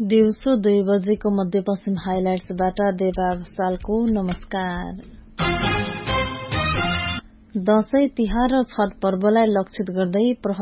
दिउँसो 2 बजेको मध्यपश्चिम हाइलाइट्सबाट देवा भसालको नमस्कार। दशैं तिहार र छठ पर्वलाई लक्षित गर्दै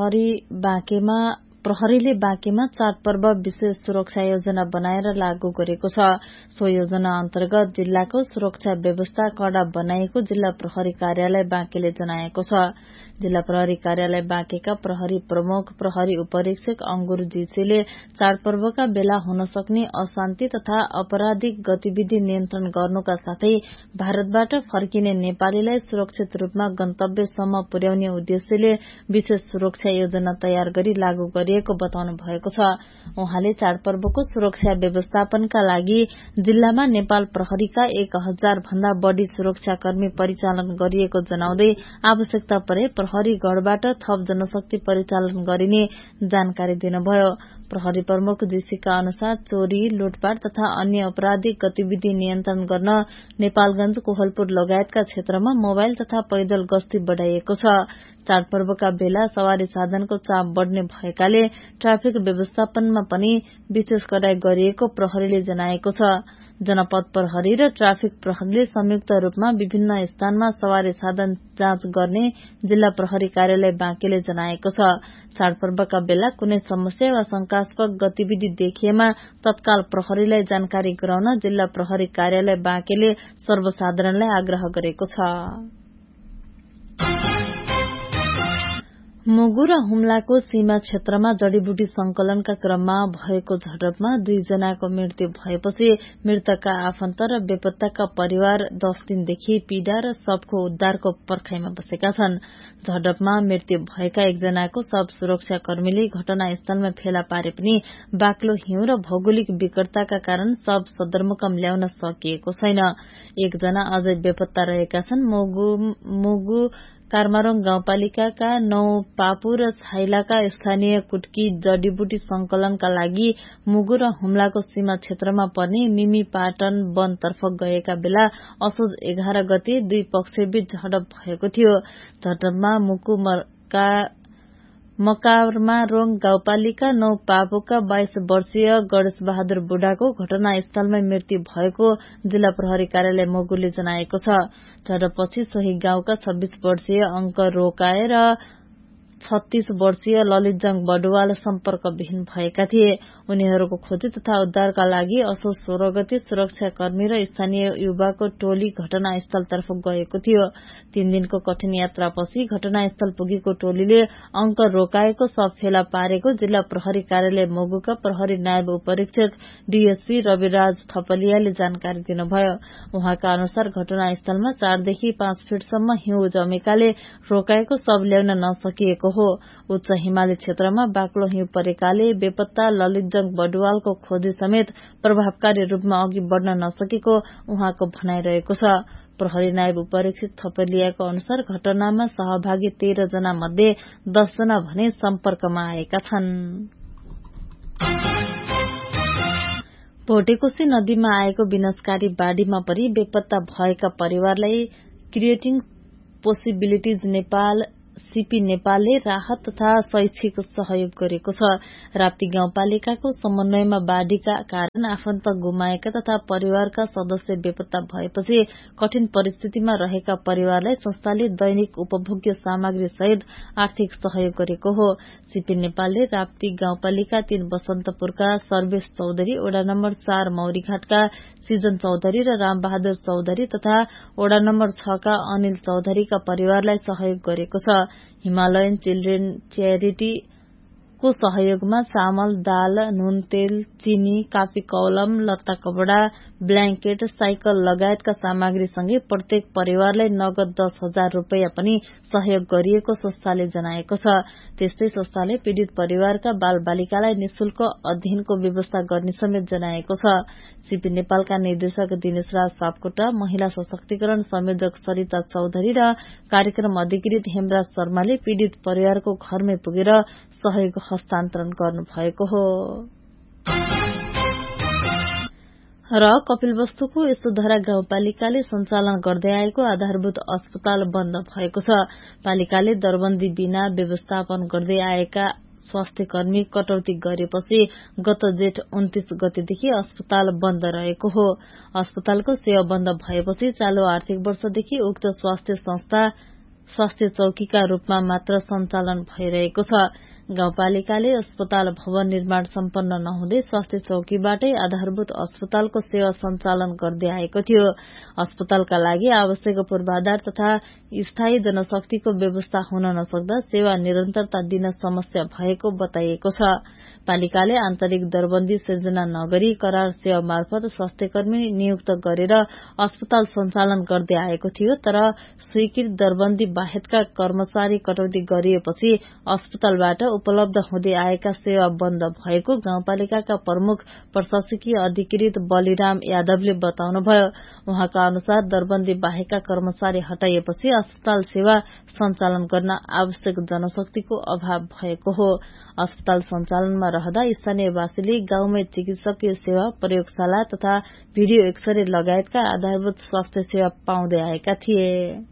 प्रहरीले बाँकेमा चाडपर्व विशेष सुरक्षा योजना बनाएर लागू गरेको छ। सो योजना अन्तर्गत जिल्लाको सुरक्षा व्यवस्था कड़ा बनाइएको जिल्ला प्रहरी कार्यालय बाँकेले जनाएको छ। जिल्ला प्रहरी कार्यालय बाँकेका प्रहरी प्रमुख प्रहरी उपरीक्षक अंगुर जीसीले चाडपर्वका बेला हुन सक्ने अशान्ति तथा अपराधिक गतिविधि नियन्त्रण गर्नुका साथै भारतबाट फर्किने नेपालीलाई सुरक्षित रूपमा गन्तव्यसम्म पुर्याउने उद्देश्यले विशेष सुरक्षा योजना तयार गरी लागू गरिएको बताउनु भएको छ। उहाँले चाडपर्वको सुरक्षा व्यवस्थापनका लागि जिल्लामा नेपाल प्रहरीका 1000 भन्दा बढ़ी सुरक्षाकर्मी परिचालन गरिएको जनाउँदै आवश्यकता परे प्रहरी गढबाट थप जनशक्ति परिचालन गरिने जानकारी दिनुभयो। प्रहरी प्रमुख जीसीका अनुसार चोरी, लुटपाट तथा अन्य आपराधिक गतिविधि नियन्त्रण गर्न नेपालगंज, कोहलपुर लगायतका क्षेत्रमा मोबाइल तथा पैदल गस्ती बढ़ाइएको छ। चाडपर्वका बेला सवारी साधनको चाप बढ़ने भएकाले ट्राफिक व्यवस्थापनमा पनि विशेष कडाई गरिएको प्रहरीले जनाएको छ। जनपद प्रहरी र ट्राफिक प्रहरीले संयुक्त रूपमा विभिन्न स्थानमा सवारी साधन जाँच गर्ने जिल्ला प्रहरी कार्यालय बाँकेले जनाएको छ। चाडपर्वका बेला कुनै समस्या वा शंकास्पद गतिविधि देखिएमा तत्काल प्रहरीलाई जानकारी गराउन जिल्ला प्रहरी कार्यालय बाँकेले सर्वसाधारणलाई आग्रह गरेको छ। मुगु र हुम्लाको सीमा क्षेत्रमा जड़ीबुटी संकलनका क्रममा भएको झडपमा 2 जनाको मृत्यु भएपछि मृतकका आफन्त र बेपत्ताका परिवार 10 दिनदेखि पीड़ा र शवको उद्धारको पर्खाइमा बसेका छन्। झडपमा मृत्यु भएका 1 जनाको शव सुरक्षाकर्मीले घटनास्थलमा फेला पारे पनि बाक्लो हिउँ र भौगोलिक विकटताका कारण शव सदरमुकाम ल्याउन सकिएको छैन। 1 जना अझै बेपत्ता रहेका छन्। मुगु कारमारोङ गाउँपालिकाका 9 पापु र छाइलाका स्थानीय कुटकी जडीबुटी संकलनका लागि मुगु र हुम्लाको सीमा क्षेत्रमा पर्ने मिमी पाटन वनतर्फ गएका बेला असोज 11 गते 2 पक्षबीच झडप भएको थियो। झडपमा मकारमारोङ गाउँपालिका 9 पापुका 22 वर्षीय गणेश बहादुर बुढाको घटनास्थलमै मृत्यु भएको जिल्ला प्रहरी कार्यालय मुगुले जनाएको छ। झडपपछि सोही गाउँका 26 वर्षीय अंक रोकाए र 36 वर्षीय ललितजङ बडुवाल सम्पर्कविहीन भएका थिए। उनीहरूको खोजी तथा उद्धारका लागि असोज 16 गते सुरक्षाकर्मी र स्थानीय युवाको टोली घटनास्थलतर्फ गएको थियो। 3 दिनको कठिन यात्रापछि घटनास्थल पुगेको टोलीले अंक रोकाएको शव फेला पारेको जिल्ला प्रहरी कार्यालय मुगुका प्रहरी नायब उपरीक्षक डीएसपी रविराज थपलियाले जानकारी दिनुभयो। उहाँका अनुसार घटनास्थलमा 4 देखि 5 फिटसम्म हिउँ जमेकाले रोकाएको शव ल्याउन नसकिएको हो। उच्च हिमाली क्षेत्रमा बाक्लो हिउँ परेकाले बेपत्ता ललितजङ बडुवालको खोजी समेत प्रभावकारी रूपमा अघि बढ़न नसकेको उहाँको भनाइरहेको छ। प्रहरी नायब उपरीक्षक थपलियाको अनुसार घटनामा सहभागी 13 जना मध्ये 10 जना भने सम्पर्कमा आएका छन्। भोटेकोशी नदीमा आएको विनाशकारी बाढ़ीमा परि बेपत्ता भएका परिवारलाई क्रिएटिङ पोसिबिलिटिज नेपाल सीपी नेपालले राहत तथा शैक्षिक सहयोग गरेको छ। राप्ती गाउँपालिकाको समन्वयमा बाढ़ीका कारण आफन्त गुमाएका तथा परिवारका सदस्य बेपत्ता भएपछि कठिन परिस्थितिमा रहेका परिवारलाई संस्थाले दैनिक उपभोग्य सामग्री सहित आर्थिक सहयोग गरेको हो। सीपी नेपालले राप्ती गाउँपालिका 3 बसन्तपुरका सर्वेश चौधरी, वडा नम्बर 4 मौरीघाटका सिजन चौधरी र रामबहादुर चौधरी तथा वडा नम्बर 6 का अनिल चौधरीका परिवारलाई सहयोग गरेको छ। हिमालयन चिल्ड्रेन च्यारिटी को सहयोगमा चामल, दाल, नुन, तेल, चिनी, कापी कलम, लत्ता कपड़ा, ब्ल्याङ्केट, साइकल लगायतका सामग्रीसँगै प्रत्येक परिवारलाई नगद 10,000 रूपैयाँ पनि सहयोग गरिएको संस्थाले जनाएको छ। त्यस्तै संस्थाले पीड़ित परिवारका बाल बालिकालाई निशुल्क अध्ययनको व्यवस्था गर्ने समेत जनाएको छ। सीपी नेपालका निर्देशक दिनेश राज सापकोटा, महिला सशक्तिकरण संयोजक सरिता चौधरी र कार्यक्रम अधिकृत हेमराज शर्माले पीड़ित परिवारको घरमै पुगेर सहयोग हस्तान्तरण गर्नुभएको हो। र कपिलवस्तुको यशोधरा गाउँपालिकाले सञ्चालन गर्दै आएको आधारभूत अस्पताल बन्द भएको छ। पालिकाले दरबन्दी बिना व्यवस्थापन गर्दै आएका स्वास्थ्य कर्मी कटौती गरेपछि गत जेठ 29 गतेदेखि अस्पताल बन्द रहेको हो। अस्पतालको सेवा बन्द भएपछि चालू आर्थिक वर्षदेखि उक्त स्वास्थ्य चौकीका रूपमा मात्र सञ्चालन भइरहेको छ। गाउँपालिकाले अस्पताल भवन निर्माण सम्पन्न नहुँदै स्वास्थ्य चौकीबाटै आधारभूत अस्पतालको सेवा सञ्चालन गर्दै आएको थियो। अस्पतालका लागि आवश्यक पूर्वाधार तथा स्थायी जनशक्तिको व्यवस्था हुन नसक्दा सेवा निरन्तरता दिन समस्या भएको बताइएको छ। पालिकाले आन्तरिक दरबन्दी सिर्जना नगरी करार सेवा मार्फत स्वास्थ्यकर्मी नियुक्त गरेर अस्पताल सञ्चालन गर्दै आएको थियो। तर स्वीकृत दरबन्दी बाहेकका कर्मचारी कटौती गरिएपछि अस्पतालबाट उपलब्ध हुँदै आएका सेवा बन्द भएको गाउँपालिकाका प्रमुख प्रशासकीय अधिकृत बलिराम यादवले बताउनुभयो। उहाँका अनुसार दरबन्दी बाहेकका कर्मचारी हटाइएपछि अस्पताल सेवा सञ्चालन गर्न आवश्यक जनशक्तिको अभाव भएको हो। अस्पताल सञ्चालनमा रहँदा स्थानीयवासीले गाउँमै चिकित्सकीय सेवा, प्रयोगशाला तथा भिडियो एक्सरे लगायतका आधारभूत स्वास्थ्य सेवा पाउँदै आएका थिए।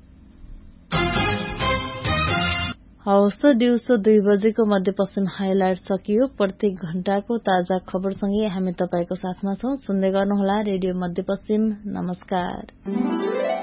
हवस् त दिउँसो 2 बजेको मध्यपश्चिम हाइलाइट सकियो। प्रत्येक घण्टाको ताजा खबरसँगै हामी तपाईको साथमा छौं। सुन्दै गर्नुहोला रेडियो मध्यपश्चिम। नमस्कार।